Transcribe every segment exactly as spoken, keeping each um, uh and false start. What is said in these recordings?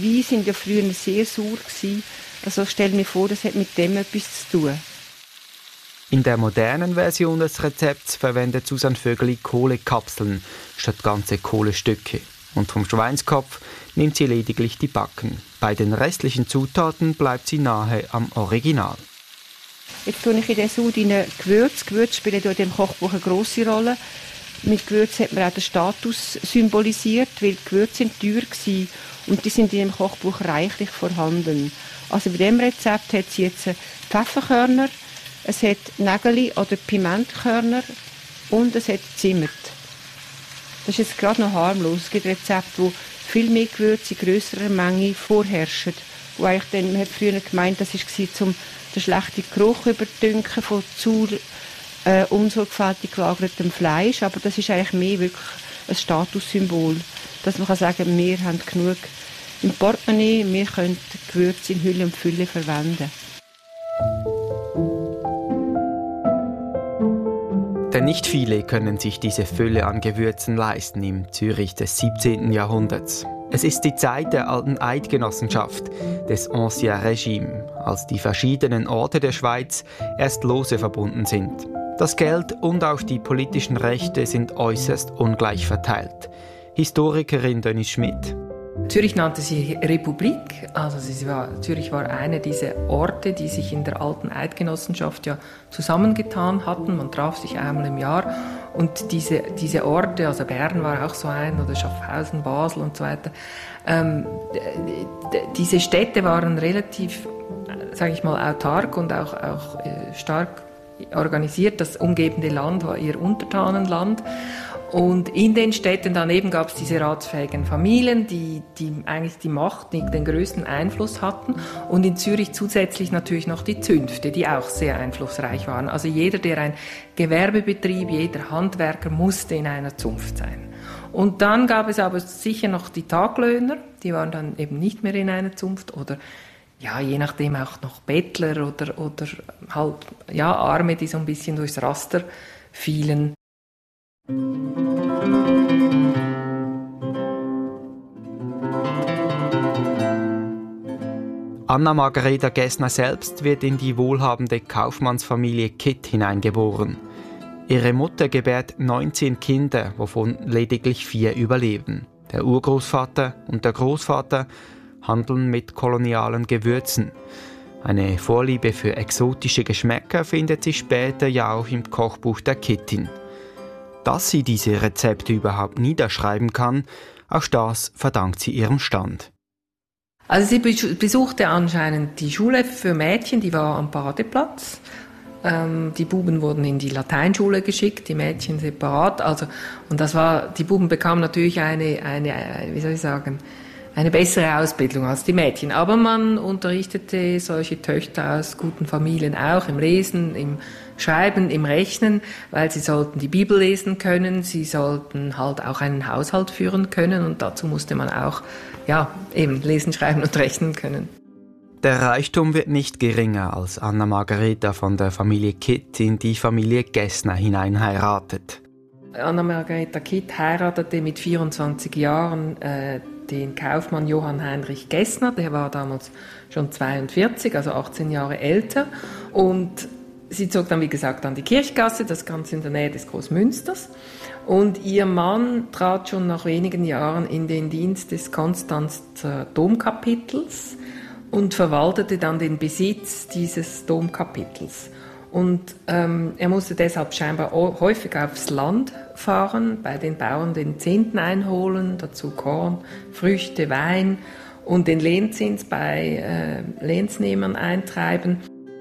Weine sind ja früher sehr sauer gewesen. Also stell mir vor, das hat mit dem etwas zu tun. In der modernen Version des Rezepts verwendet Susanne Vögeli Kohlekapseln statt ganze Kohlestücke. Und vom Schweinskopf nimmt sie lediglich die Backen. Bei den restlichen Zutaten bleibt sie nahe am Original. Jetzt tue ich in den Sud rein Gewürze. Gewürze spielen in diesem Kochbuch eine grosse Rolle. Mit Gewürzen hat man auch den Status symbolisiert, weil die Gewürze sind teuer waren und die sind in dem Kochbuch reichlich vorhanden. Also bei diesem Rezept hat sie jetzt Pfefferkörner, es hat Nägeli oder Pimentkörner und es hat Zimt. Das ist jetzt gerade noch harmlos. Es gibt Rezepte, wo viel mehr Gewürze in grösserer Menge vorherrschen. Wo eigentlich dann, man hat früher gemeint, das war, um den schlechten Geruch überdünken von zu äh, unsorgfältig gelagertem Fleisch. Aber das ist eigentlich mehr wirklich ein Statussymbol. Dass man kann sagen, wir haben genug im Portemonnaie, wir können Gewürze in Hülle und Fülle verwenden. Denn nicht viele können sich diese Fülle an Gewürzen leisten im Zürich des siebzehnten Jahrhunderts. Es ist die Zeit der alten Eidgenossenschaft, des Ancien Régime, als die verschiedenen Orte der Schweiz erst lose verbunden sind. Das Geld und auch die politischen Rechte sind äußerst ungleich verteilt. Historikerin Denise Schmidt. Zürich nannte sich Republik, also sie war, Zürich war einer dieser Orte, die sich in der alten Eidgenossenschaft ja zusammengetan hatten. Man traf sich einmal im Jahr und diese, diese Orte, also Bern war auch so ein, oder Schaffhausen, Basel und so weiter, ähm, diese Städte waren relativ, sage ich mal, autark und auch, auch äh, stark organisiert. Das umgebende Land war ihr Untertanenland. Und in den Städten daneben gab es diese ratsfähigen Familien, die, die eigentlich die Macht, die den größten Einfluss hatten. Und in Zürich zusätzlich natürlich noch die Zünfte, die auch sehr einflussreich waren. Also jeder, der ein Gewerbebetrieb, jeder Handwerker musste in einer Zunft sein. Und dann gab es aber sicher noch die Taglöhner, die waren dann eben nicht mehr in einer Zunft oder ja, je nachdem auch noch Bettler oder, oder halt ja, Arme, die so ein bisschen durchs Raster fielen. Anna Margareta Gessner selbst wird in die wohlhabende Kaufmannsfamilie Kitt hineingeboren. Ihre Mutter gebärt neunzehn Kinder, wovon lediglich vier überleben. Der Urgroßvater und der Großvater handeln mit kolonialen Gewürzen. Eine Vorliebe für exotische Geschmäcker findet sich später ja auch im Kochbuch der Kittin. Dass sie diese Rezepte überhaupt niederschreiben kann, auch das verdankt sie ihrem Stand. Also sie besuchte anscheinend die Schule für Mädchen, die war am Badeplatz. Ähm, die Buben wurden in die Lateinschule geschickt, die Mädchen separat. Also, und das war, die Buben bekamen natürlich eine, eine, wie soll ich sagen, eine bessere Ausbildung als die Mädchen. Aber man unterrichtete solche Töchter aus guten Familien auch im Lesen, im Schreiben, im Rechnen, weil sie sollten die Bibel lesen können, sie sollten halt auch einen Haushalt führen können und dazu musste man auch, ja, eben lesen, schreiben und rechnen können. Der Reichtum wird nicht geringer, als Anna Margareta von der Familie Kitt in die Familie Gessner hinein heiratet. Anna Margareta Kitt heiratete mit vierundzwanzig Jahren äh, den Kaufmann Johann Heinrich Gessner, der war damals schon zweiundvierzig, also achtzehn Jahre älter. Und sie zog dann, wie gesagt, an die Kirchgasse, das Ganze in der Nähe des Großmünsters. Und ihr Mann trat schon nach wenigen Jahren in den Dienst des Konstanzer Domkapitels und verwaltete dann den Besitz dieses Domkapitels. Und ähm, er musste deshalb scheinbar häufig aufs Land fahren, bei den Bauern den Zehnten einholen, dazu Korn, Früchte, Wein und den Lehnzins bei äh, Lehnsnehmern eintreiben.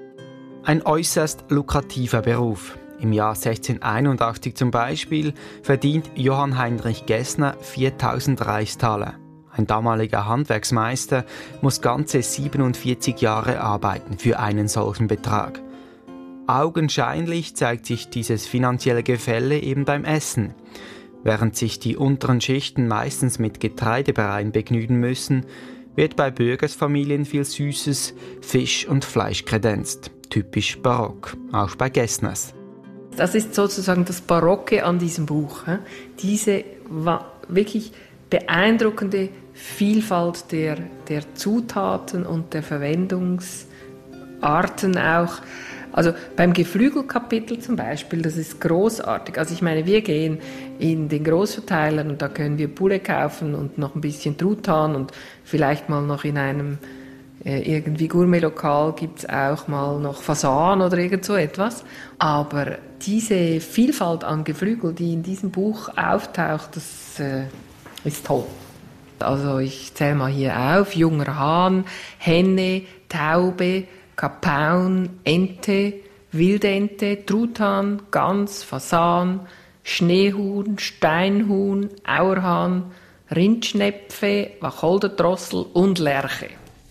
Ein äußerst lukrativer Beruf. Im Jahr sechzehnhunderteinundachtzig zum Beispiel verdient Johann Heinrich Gessner viertausend Reichstaler. Ein damaliger Handwerksmeister muss ganze siebenundvierzig Jahre arbeiten für einen solchen Betrag. Augenscheinlich zeigt sich dieses finanzielle Gefälle eben beim Essen. Während sich die unteren Schichten meistens mit Getreidebereien begnügen müssen, wird bei Bürgersfamilien viel Süßes, Fisch und Fleisch kredenzt. Typisch barock, auch bei Gessners. Das ist sozusagen das Barocke an diesem Buch. Diese wirklich beeindruckende Vielfalt der, der Zutaten und der Verwendungsarten auch. Also beim Geflügelkapitel zum Beispiel, das ist großartig. Also ich meine, wir gehen in den Großverteilern und da können wir Poulet kaufen und noch ein bisschen Truthahn und vielleicht mal noch in einem äh, irgendwie Gourmetlokal gibt es auch mal noch Fasan oder irgend so etwas. Aber diese Vielfalt an Geflügel, die in diesem Buch auftaucht, das äh, ist toll. Also ich zähle mal hier auf: junger Hahn, Henne, Taube, Kapaun, Ente, Wildente, Truthahn, Gans, Fasan, Schneehuhn, Steinhuhn, Auerhahn, Rindschnepfe, Wacholderdrossel und Lerche.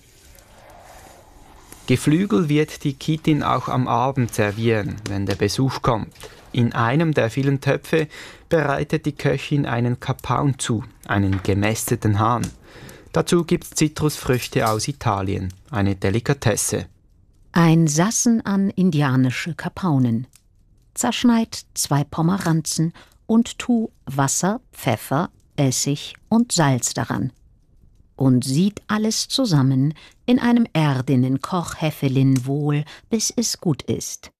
Geflügel wird die Kittin auch am Abend servieren, wenn der Besuch kommt. In einem der vielen Töpfe bereitet die Köchin einen Kapaun zu, einen gemästeten Hahn. Dazu gibt's Zitrusfrüchte aus Italien, eine Delikatesse. Ein Sassen an indianische Kapaunen. Zerschneid zwei Pomeranzen und tu Wasser, Pfeffer, Essig und Salz daran. Und sieht alles zusammen in einem erdenen Kochhäffelin wohl, bis es gut ist.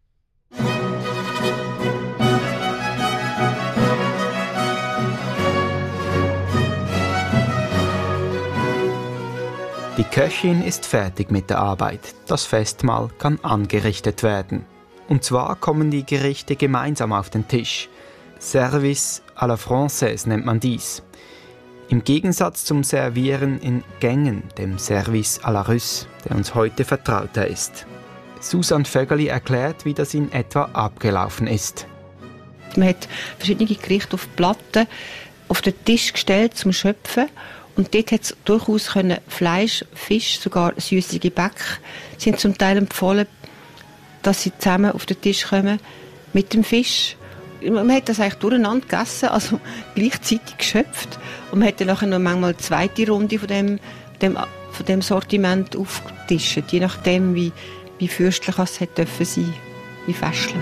Die Köchin ist fertig mit der Arbeit. Das Festmahl kann angerichtet werden. Und zwar kommen die Gerichte gemeinsam auf den Tisch. Service à la Française nennt man dies. Im Gegensatz zum Servieren in Gängen, dem Service à la Russe, der uns heute vertrauter ist. Susanne Vögeli erklärt, wie das in etwa abgelaufen ist. Man hat verschiedene Gerichte auf Platten auf den Tisch gestellt zum Schöpfen. Und dort hat es durchaus können Fleisch, Fisch, sogar süße Gebäck sind zum Teil empfohlen, dass sie zusammen auf den Tisch kommen mit dem Fisch. Man hat das eigentlich durcheinander gegessen, also gleichzeitig geschöpft. Und man hat dann nachher noch manchmal eine zweite Runde von dem, dem, von dem Sortiment aufgetischt, je nachdem, wie, wie fürstlich es hätte dürfen sein, wie festlich.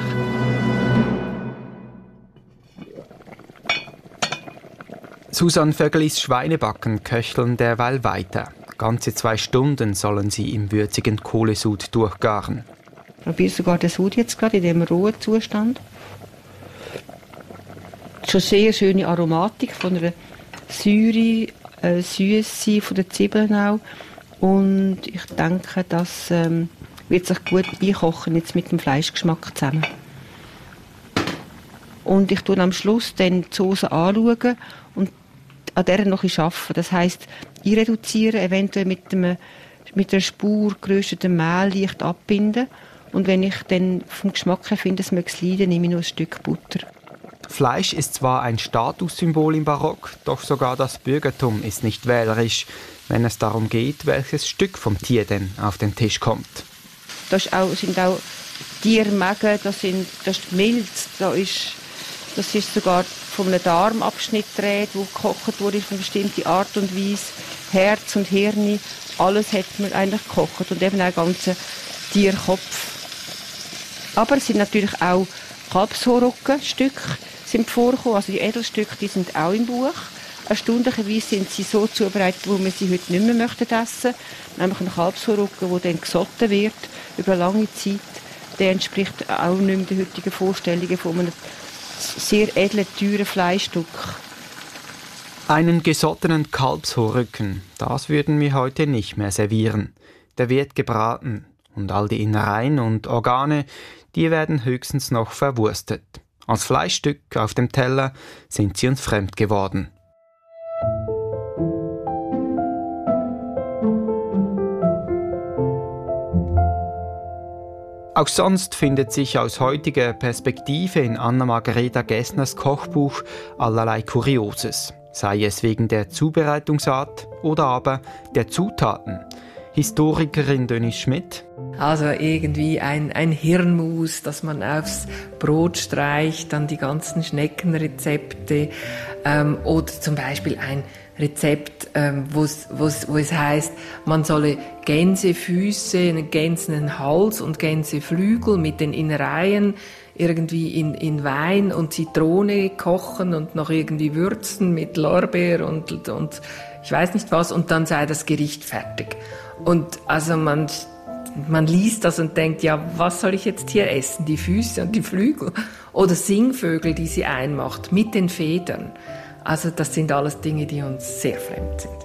Susanne Vögelis Schweinebacken köcheln derweil weiter. Ganze zwei Stunden sollen sie im würzigen Kohlesud durchgaren. Ich probiere sogar den Sud jetzt gerade in dem rohen Zustand. Schon sehr schöne Aromatik von einer Säure, äh, Süße von den Zwiebeln auch. Und ich denke, das ähm, wird sich gut einkochen jetzt mit dem Fleischgeschmack zusammen. Und ich tue am Schluss dann die Soße anschauen und an der noch arbeiten. Das heisst, einreduzieren, eventuell mit, einem, mit einer Spur geröstetem Mehl leicht abbinden. Und wenn ich dann vom Geschmack her finde, es möge leiden, nehme ich noch ein Stück Butter. Fleisch ist zwar ein Statussymbol im Barock, doch sogar das Bürgertum ist nicht wählerisch, wenn es darum geht, welches Stück vom Tier denn auf den Tisch kommt. Da ist auch, sind auch Tiermägen, das, sind, das ist Milz, da ist, das ist sogar von einem Darmabschnitt dreht, wo gekocht wurde auf eine bestimmte Art und Weise. Herz und Hirn, alles hat man eigentlich gekocht und eben auch ganze Tierkopf. Aber es sind natürlich auch Kalbshorrückenstücke sind vorgekommen, also die Edelstücke, die sind auch im Buch. Erstaunlicherweise sind sie so zubereitet, wo wir sie heute nicht mehr möchten essen. Nämlich ein Kalbshorrücken, der dann gesotten wird über eine lange Zeit. Der entspricht auch nicht mehr den heutigen Vorstellungen von einem sehr edlen, teuren Fleischstück. Einen gesottenen Kalbshorrücken, das würden wir heute nicht mehr servieren. Der wird gebraten und all die Innereien und Organe, die werden höchstens noch verwurstet. Als Fleischstück auf dem Teller sind sie uns fremd geworden. Auch sonst findet sich aus heutiger Perspektive in Anna-Margareta Gessners Kochbuch allerlei Kurioses, sei es wegen der Zubereitungsart oder aber der Zutaten. Historikerin Dönis Schmidt. Also irgendwie ein, ein Hirnmus, das man aufs Brot streicht, dann die ganzen Schneckenrezepte ähm, oder zum Beispiel ein Rezept, ähm, wo's, wo's, wo es heißt, man solle Gänsefüße, einen gänsenen Hals und Gänseflügel mit den Innereien irgendwie in, in Wein und Zitrone kochen und noch irgendwie würzen mit Lorbeer und, und ich weiß nicht was, und dann sei das Gericht fertig. Und also man, man liest das und denkt, ja, was soll ich jetzt hier essen? Die Füße und die Flügel? Oder Singvögel, die sie einmacht, mit den Federn. Also das sind alles Dinge, die uns sehr fremd sind.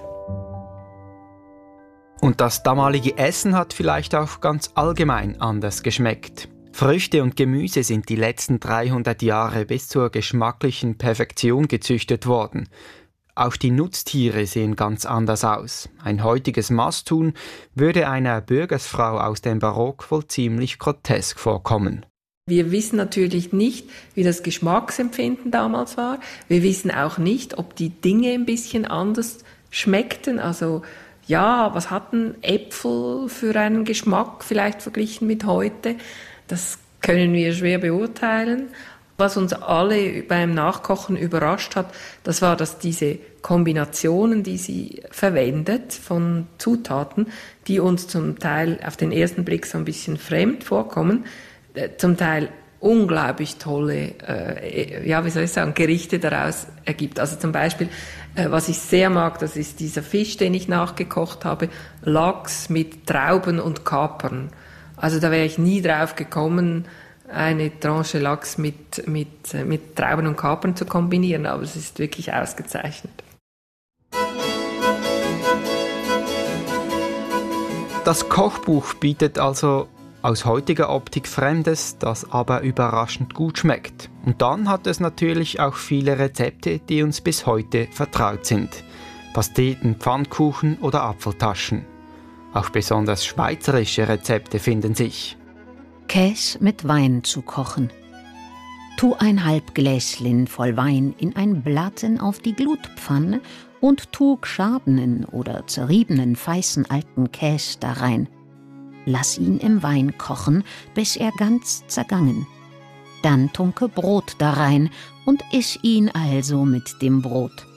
Und das damalige Essen hat vielleicht auch ganz allgemein anders geschmeckt. Früchte und Gemüse sind die letzten dreihundert Jahre bis zur geschmacklichen Perfektion gezüchtet worden. Auch die Nutztiere sehen ganz anders aus. Ein heutiges Masthuhn würde einer Bürgersfrau aus dem Barock wohl ziemlich grotesk vorkommen. Wir wissen natürlich nicht, wie das Geschmacksempfinden damals war. Wir wissen auch nicht, ob die Dinge ein bisschen anders schmeckten. Also ja, was hatten Äpfel für einen Geschmack vielleicht verglichen mit heute? Das können wir schwer beurteilen. Was uns alle beim Nachkochen überrascht hat, das war, dass diese Kombinationen, die sie verwendet von Zutaten, die uns zum Teil auf den ersten Blick so ein bisschen fremd vorkommen, zum Teil unglaublich tolle, äh, ja, wie soll ich sagen, Gerichte daraus ergibt. Also zum Beispiel, äh, was ich sehr mag, das ist dieser Fisch, den ich nachgekocht habe, Lachs mit Trauben und Kapern. Also da wäre ich nie drauf gekommen, eine Tranche Lachs mit, mit, mit Trauben und Kapern zu kombinieren, aber es ist wirklich ausgezeichnet. Das Kochbuch bietet also aus heutiger Optik Fremdes, das aber überraschend gut schmeckt. Und dann hat es natürlich auch viele Rezepte, die uns bis heute vertraut sind. Pasteten, Pfannkuchen oder Apfeltaschen. Auch besonders schweizerische Rezepte finden sich. Käse mit Wein zu kochen. Tu ein halb Gläschen voll Wein in ein Blatten auf die Glutpfanne und tu geschadenen oder zerriebenen feißen alten Käse darein. Lass ihn im Wein kochen, bis er ganz zergangen. Dann tunke Brot darein und iss ihn also mit dem Brot.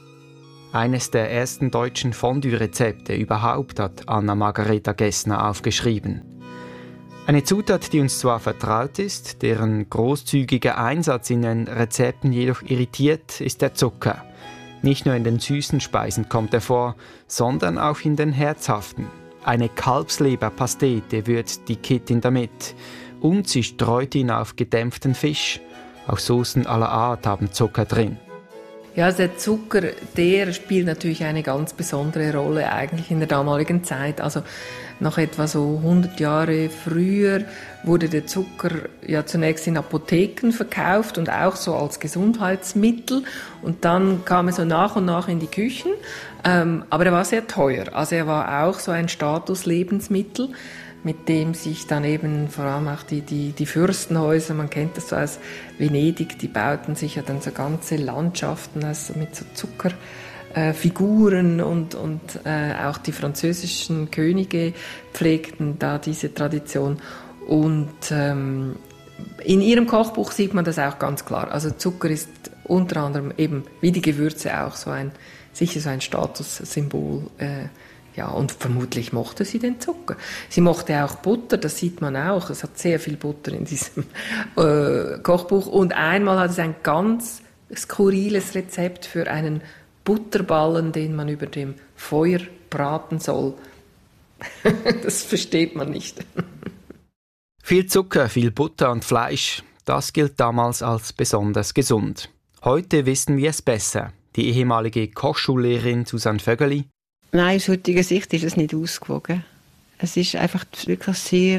Eines der ersten deutschen Fondue-Rezepte überhaupt hat Anna-Margareta Gessner aufgeschrieben. Eine Zutat, die uns zwar vertraut ist, deren großzügiger Einsatz in den Rezepten jedoch irritiert, ist der Zucker. Nicht nur in den süßen Speisen kommt er vor, sondern auch in den herzhaften. Eine Kalbsleberpastete würzt die Kittin damit und sie streut ihn auf gedämpften Fisch. Auch Soßen aller Art haben Zucker drin. Ja, der Zucker, der spielt natürlich eine ganz besondere Rolle eigentlich in der damaligen Zeit. Also noch etwa so hundert Jahre früher wurde der Zucker ja zunächst in Apotheken verkauft und auch so als Gesundheitsmittel. Und dann kam er so nach und nach in die Küchen. Ähm, aber er war sehr teuer. Also er war auch so ein Statuslebensmittel, mit dem sich dann eben vor allem auch die, die, die Fürstenhäuser, man kennt das so aus Venedig, die bauten sich ja dann so ganze Landschaften also mit so Zuckerfiguren äh, und, und äh, auch die französischen Könige pflegten da diese Tradition. Und ähm, in ihrem Kochbuch sieht man das auch ganz klar. Also Zucker ist unter anderem eben wie die Gewürze auch so ein, sicher so ein Statussymbol. Äh, Ja, und vermutlich mochte sie den Zucker. Sie mochte auch Butter, das sieht man auch. Es hat sehr viel Butter in diesem äh, Kochbuch. Und einmal hat es ein ganz skurriles Rezept für einen Butterballen, den man über dem Feuer braten soll. Das versteht man nicht. Viel Zucker, viel Butter und Fleisch, das gilt damals als besonders gesund. Heute wissen wir es besser. Die ehemalige Kochschullehrerin Susanne Vögeli: Nein, aus heutiger Sicht ist es nicht ausgewogen. Es ist einfach wirklich sehr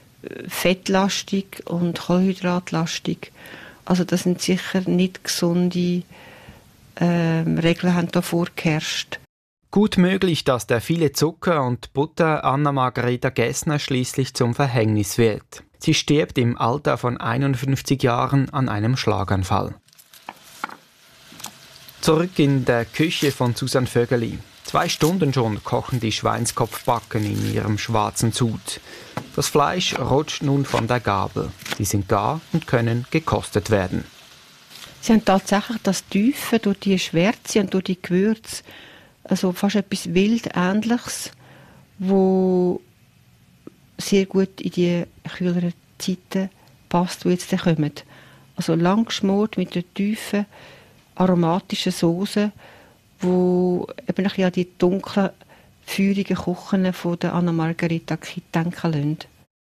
fettlastig und kohlenhydratlastig. Also das sind sicher nicht gesunde ähm, Regeln, haben da vorgeherrscht. Gut möglich, dass der viele Zucker und Butter Anna-Margareta Gessner schließlich zum Verhängnis wird. Sie stirbt im Alter von einundfünfzig Jahren an einem Schlaganfall. Zurück in der Küche von Susanne Vögeli. Zwei Stunden schon kochen die Schweinskopfbacken in ihrem schwarzen Sud. Das Fleisch rutscht nun von der Gabel. Sie sind gar und können gekostet werden. Sie haben tatsächlich das Tiefe durch die Schwärze und durch die Gewürze, also fast etwas Wildähnliches, wo sehr gut in die kühleren Zeiten passt, die jetzt kommen. Also lang geschmort mit der tiefen aromatischen Soße, wo eben ein bisschen an die dunklen, feurigen Küchen von der Anna Margarita Kitt denken lassen.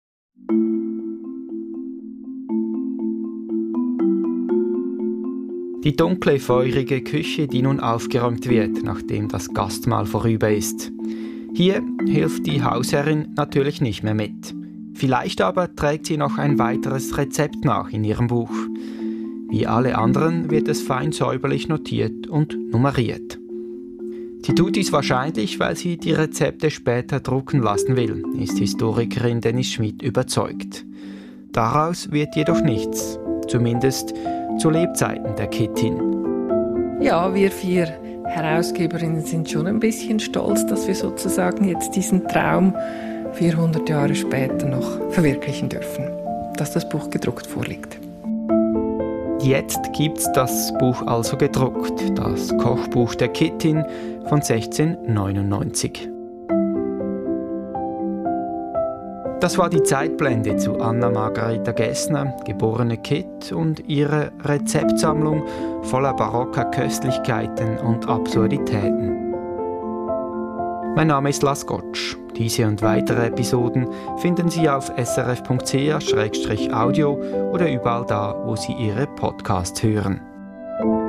Die dunkle, feurige Küche, die nun aufgeräumt wird, nachdem das Gastmahl vorüber ist. Hier hilft die Hausherrin natürlich nicht mehr mit. Vielleicht aber trägt sie noch ein weiteres Rezept nach in ihrem Buch. Wie alle anderen wird es fein säuberlich notiert und nummeriert. Sie tut dies wahrscheinlich, weil sie die Rezepte später drucken lassen will, ist Historikerin Dennis Schmidt überzeugt. Daraus wird jedoch nichts, zumindest zu Lebzeiten der Kittin. Ja, wir vier Herausgeberinnen sind schon ein bisschen stolz, dass wir sozusagen jetzt diesen Traum vierhundert Jahre später noch verwirklichen dürfen, dass das Buch gedruckt vorliegt. Jetzt gibt's das Buch also gedruckt, das Kochbuch der Kittin von sechzehnhundertneunundneunzig. Das war die Zeitblende zu Anna Margarita Gessner, geborene Kitt, und ihre Rezeptsammlung voller barocker Köstlichkeiten und Absurditäten. Mein Name ist Lars Gottsch. Diese und weitere Episoden finden Sie auf s r f punkt c h slash audio oder überall da, wo Sie Ihre Podcasts hören.